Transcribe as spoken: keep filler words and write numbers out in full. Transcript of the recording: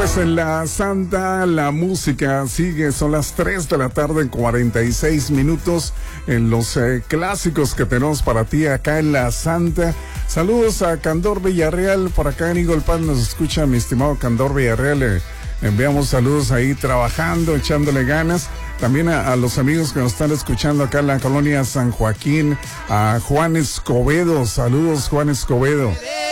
pues en la Santa la música sigue, son las tres de la tarde, cuarenta y seis minutos en los eh, clásicos que tenemos para ti acá en la Santa. Saludos a Candor Villarreal, por acá en Eagle Pass nos escucha mi estimado Candor Villarreal. Le enviamos saludos ahí trabajando, echándole ganas. También a, a los amigos que nos están escuchando acá en la colonia San Joaquín, a Juan Escobedo. Saludos, Juan Escobedo.